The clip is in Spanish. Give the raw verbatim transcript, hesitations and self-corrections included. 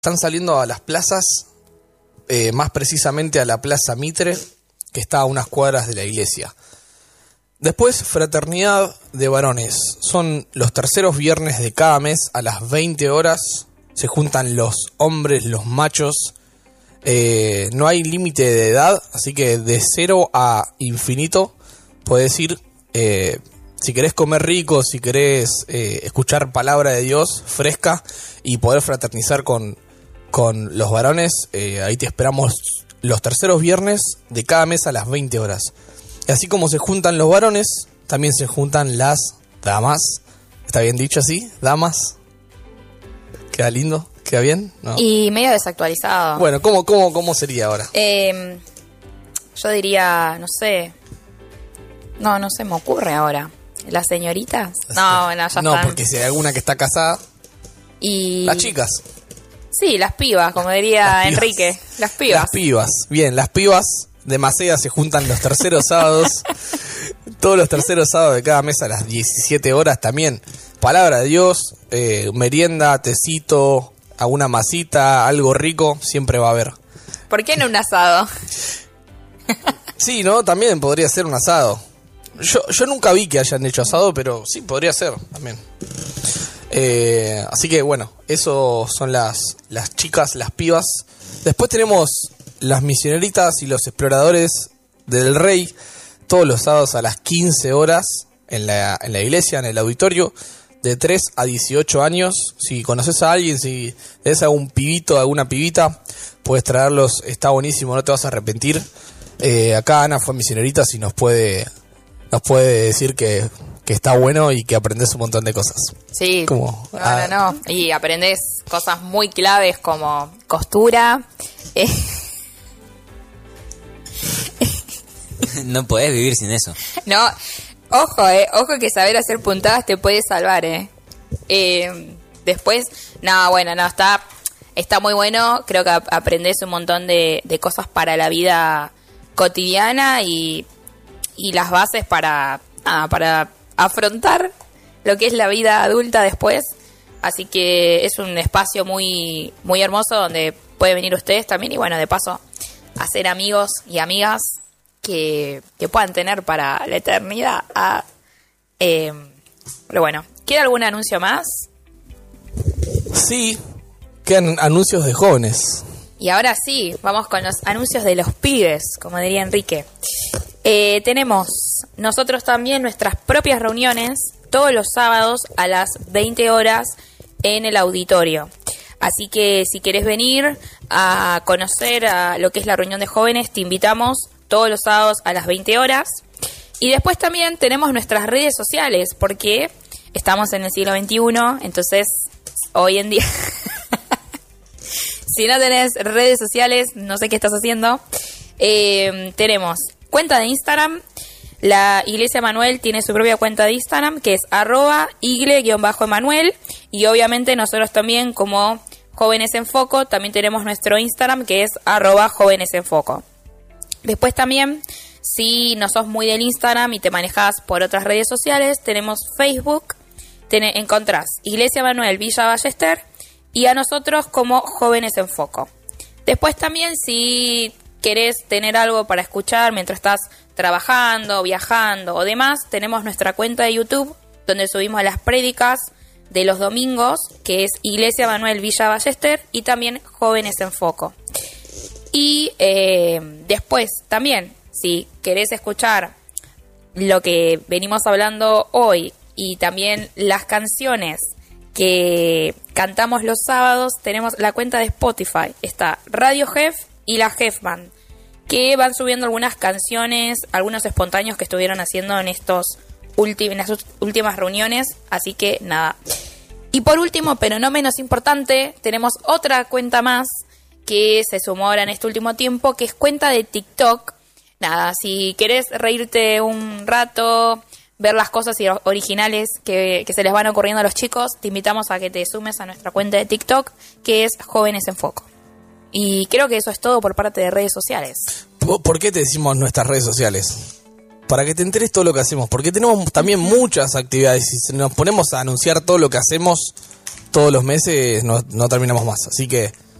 están saliendo a las plazas, eh, más precisamente a la Plaza Mitre, que está a unas cuadras de la iglesia. Después, fraternidad de varones. Son los terceros viernes de cada mes a las veinte horas. Se juntan los hombres, los machos. Eh, no hay límite de edad, así que de cero a infinito puedes ir. Eh, si querés comer rico, si querés eh, escuchar palabra de Dios fresca y poder fraternizar con, con los varones, eh, ahí te esperamos los terceros viernes de cada mes a las veinte horas. Y así como se juntan los varones, también se juntan las damas. ¿Está bien dicho así? ¿Damas? ¿Queda lindo? ¿Queda bien? ¿No? Y medio desactualizado. Bueno, ¿cómo, cómo, cómo sería ahora? Eh, yo diría, no sé. No, no se me ocurre ahora. ¿Las señoritas? No, bueno, ya No, están. porque si hay alguna que está casada... Y... Las chicas. Sí, las pibas, como diría Las pibas. Enrique. Las pibas. Las pibas. Bien, las pibas de Macea se juntan los terceros sábados. Todos los terceros sábados de cada mes a las diecisiete horas también. Palabra de Dios, eh, merienda, tecito, alguna masita, algo rico, siempre va a haber. ¿Por qué no un asado? Sí, ¿no? También podría ser un asado. Yo, yo nunca vi que hayan hecho asado, pero sí, podría ser también. Eh, así que bueno, eso son las, las chicas, las pibas. Después tenemos las misioneritas y los exploradores del Rey, todos los sábados a las quince horas en la, en la iglesia, en el auditorio, de tres a dieciocho años. Si conoces a alguien, si tenés algún pibito, alguna pibita, puedes traerlos, está buenísimo, no te vas a arrepentir. Eh, acá Ana fue misionerita, si nos puede, nos puede decir que, que está bueno y que aprendes un montón de cosas. Sí, Como, no, ah, no, no. Y aprendés cosas muy claves como costura. Eh, No podés vivir sin eso. no, ojo, eh, ojo que saber hacer puntadas te puede salvar, eh. Eh, después, no, bueno, no, está, está muy bueno. Creo que ap- aprendés un montón de, de cosas para la vida cotidiana y, y las bases para, ah, para afrontar lo que es la vida adulta después. Así que es un espacio muy, muy hermoso donde pueden venir ustedes también y bueno, de paso, hacer amigos y amigas que, que puedan tener para la eternidad. Ah, eh, pero bueno, ¿queda algún anuncio más? Sí, quedan anuncios de jóvenes. Y ahora sí, vamos con los anuncios de los pibes, como diría Enrique. Eh, tenemos nosotros también nuestras propias reuniones todos los sábados a las veinte horas en el auditorio. Así que si querés venir a conocer a lo que es la reunión de jóvenes, te invitamos todos los sábados a las veinte horas. Y después también tenemos nuestras redes sociales, porque estamos en el siglo veintiuno, entonces hoy en día... Si no tenés redes sociales, no sé qué estás haciendo. Eh, tenemos cuenta de Instagram. La Iglesia Manuel tiene su propia cuenta de Instagram, que es arroba igle-emanuel. Y obviamente nosotros también, como Jóvenes en Foco, también tenemos nuestro Instagram, que es arroba Jóvenes en Foco. Después también, si no sos muy del Instagram y te manejás por otras redes sociales, tenemos Facebook. Ten- encontrás Iglesia Manuel Villa Ballester y a nosotros como Jóvenes en Foco. Después también, si querés tener algo para escuchar mientras estás trabajando, viajando o demás, tenemos nuestra cuenta de YouTube donde subimos las prédicas de los domingos, que es Iglesia Manuel Villa Ballester y también Jóvenes en Foco. Y eh, después también, si querés escuchar lo que venimos hablando hoy y también las canciones que cantamos los sábados, tenemos la cuenta de Spotify. Está Radio Jef y la Jef Band, que van subiendo algunas canciones, algunos espontáneos que estuvieron haciendo en estos últimos, en las últimas reuniones. Así que nada. Y por último, pero no menos importante, tenemos otra cuenta más que se sumó ahora en este último tiempo, que es cuenta de TikTok. Nada, si querés reírte un rato, ver las cosas originales que, que se les van ocurriendo a los chicos, te invitamos a que te sumes a nuestra cuenta de TikTok, que es Jóvenes en Foco. Y creo que eso es todo por parte de redes sociales. ¿Por qué te decimos nuestras redes sociales? Para que te enteres todo lo que hacemos, porque tenemos también muchas actividades y si nos ponemos a anunciar todo lo que hacemos todos los meses no, no terminamos más. Así que